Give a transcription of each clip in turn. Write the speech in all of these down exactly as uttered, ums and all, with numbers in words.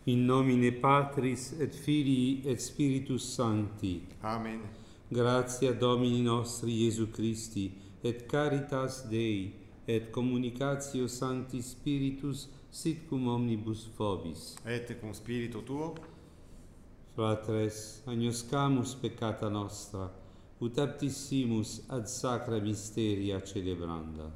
In nomine Patris et Filii et Spiritus Sancti. Amen. Gratia Domini nostri Iesu Christi, et caritas Dei, et communicatio Sancti Spiritus, sit cum omnibus vobis. Et cum spiritu tuo, Fratres, agnoscamus peccata nostra, ut aptissimus ad sacra mysteria celebranda.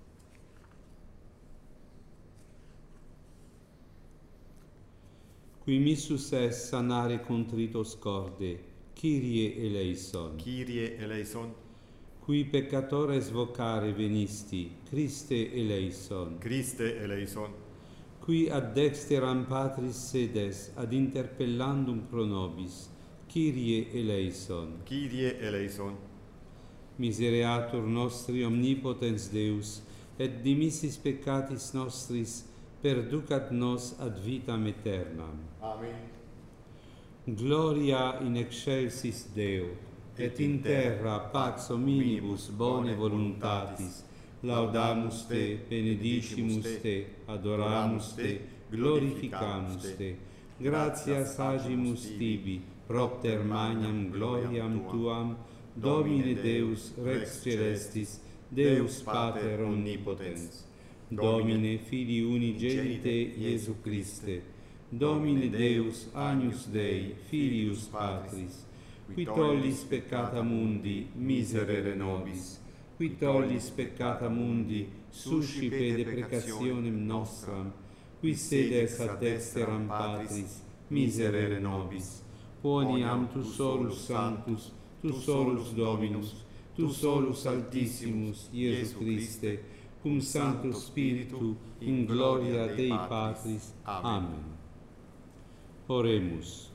Qui missus est sanare contritos corde, Kyrie eleison. Kyrie eleison, Qui peccatores vocare venisti, Christe eleison. Christe eleison, Qui ad dexteram Patris sedes, ad interpellandum pro nobis, Kyrie eleison. Kyrie eleison, Misereatur nostri omnipotens Deus, et dimissis peccatis nostris, perducat nos ad vitam aeternam. Amen. Gloria in excelsis Deo, et in terra pax hominibus bone voluntatis. Laudamus te, benedicimus te, adoramus te, glorificamus te. Gratias agimus tibi, propter magnam gloriam tuam, Domine Deus Rex Celestis, Deus Pater omnipotens. Domine Filii unigenite Iesu Christe, Domine Deus Agnus Dei, Filius Patris, qui tollis peccata mundi, miserere nobis, qui tollis peccata mundi, suscipe deprecationem nostram, qui sedes ad dexteram Patris, miserere nobis, poniam tu solus sanctus, tu solus Dominus, tu solus Altissimus, Iesu Christe, cum Sancto Spiritu, in gloria Dei Patris. Amen. Oremus.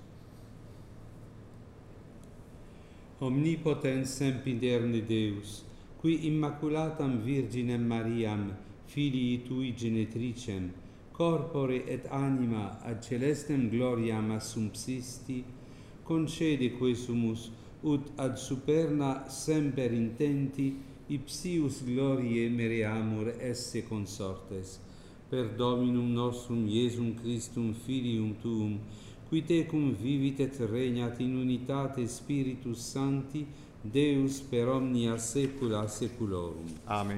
Omnipotens sempiterne Deus, qui immaculatam Virginem Mariam, filii tui genetricem, corpore et anima ad celestem gloriam assumpsisti, concede quesumus, ut ad superna semper intenti, ipsius gloriae mereamur esse consortes, per Dominum nostrum Iesum Christum Filium Tuum, qui tecum vivit et regnat in unitate Spiritus Sancti, Deus per omnia saecula saeculorum. Amen.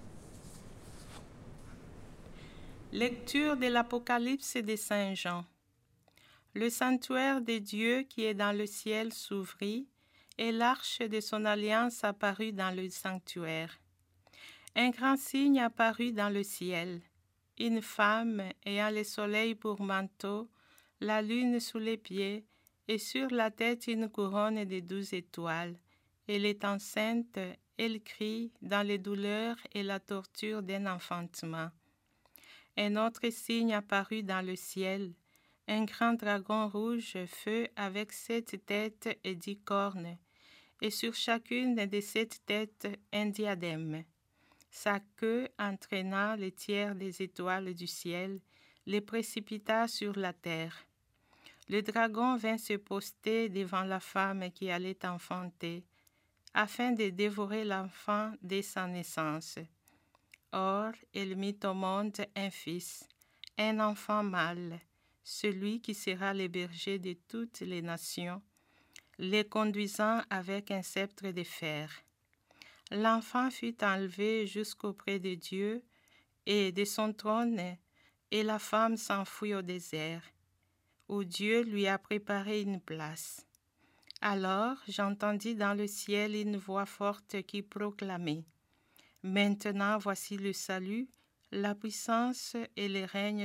Lecture de l'Apocalypse de Saint Jean. Le sanctuaire de Dieu qui est dans le ciel s'ouvrit, et l'arche de son alliance apparut dans le sanctuaire. Un grand signe apparut dans le ciel, une femme ayant le soleil pour manteau, la lune sous les pieds, et sur la tête une couronne de douze étoiles. Elle est enceinte, elle crie dans les douleurs et la torture d'un enfantement. Un autre signe apparut dans le ciel, un grand dragon rouge feu avec sept têtes et dix cornes, et sur chacune de sept têtes un diadème. Sa queue entraînant les tiers des étoiles du ciel, les précipita sur la terre. Le dragon vint se poster devant la femme qui allait enfanter, afin de dévorer l'enfant dès sa naissance. Or, elle mit au monde un fils, un enfant mâle, celui qui sera le berger de toutes les nations, les conduisant avec un sceptre de fer. L'enfant fut enlevé jusqu'auprès de Dieu et de son trône, et la femme s'enfuit au désert, où Dieu lui a préparé une place. Alors j'entendis dans le ciel une voix forte qui proclamait : Maintenant voici le salut, la puissance et le règne